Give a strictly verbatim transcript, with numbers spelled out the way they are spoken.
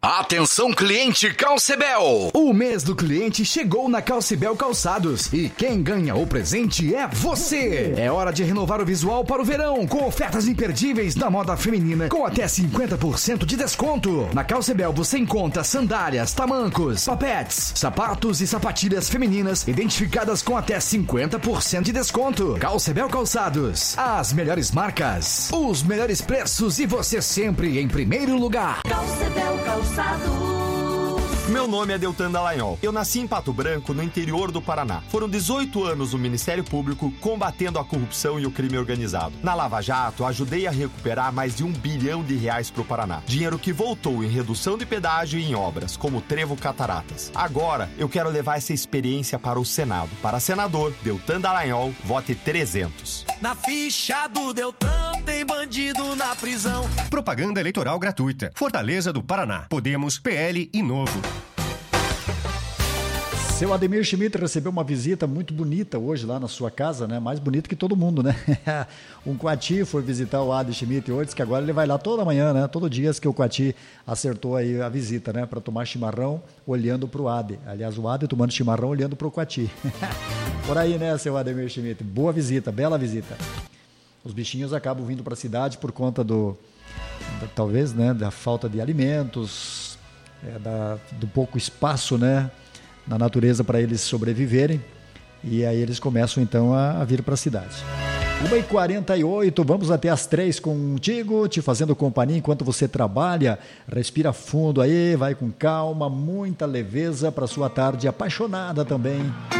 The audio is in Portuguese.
Atenção, cliente Calcebel! O mês do cliente chegou na Calcebel Calçados e quem ganha o presente é você! É hora de renovar o visual para o verão com ofertas imperdíveis da moda feminina com até cinquenta por cento de desconto. Na Calcebel você encontra sandálias, tamancos, papetes, sapatos e sapatilhas femininas identificadas com até cinquenta por cento de desconto. Calcebel Calçados, as melhores marcas, os melhores preços e você sempre em primeiro lugar. Calcebel Calçados. Meu nome é Deltan Dallagnol. Eu nasci em Pato Branco, no interior do Paraná. Foram dezoito anos no Ministério Público combatendo a corrupção e o crime organizado. Na Lava Jato, ajudei a recuperar mais de um bilhão de reais para o Paraná. Dinheiro que voltou em redução de pedágio e em obras, como o Trevo Cataratas. Agora, eu quero levar essa experiência para o Senado. Para senador, Deltan Dallagnol, vote trezentos. Na ficha do Deltan tem bandido na prisão. Propaganda eleitoral gratuita. Fortaleza do Paraná. Podemos, P L e Novo. Seu Ademir Schmidt recebeu uma visita muito bonita hoje lá na sua casa, né? Mais bonita que todo mundo, né? Um Coati foi visitar o Adi Schmidt hoje, que agora ele vai lá toda manhã, né? Todo dia que o Coati acertou aí a visita, né? Para tomar chimarrão olhando para o Adi. Aliás, o Adi tomando chimarrão olhando para o Coati. Por aí, né, seu Ademir Schmidt? Boa visita, bela visita. Os bichinhos acabam vindo para a cidade por conta do, da, talvez, né? Da falta de alimentos, é, da, do pouco espaço, né? Na natureza para eles sobreviverem, e aí eles começam então a, a vir para a cidade. uma e quarenta e oito, vamos até as três contigo, te fazendo companhia enquanto você trabalha. Respira fundo aí, vai com calma, muita leveza para sua tarde apaixonada também.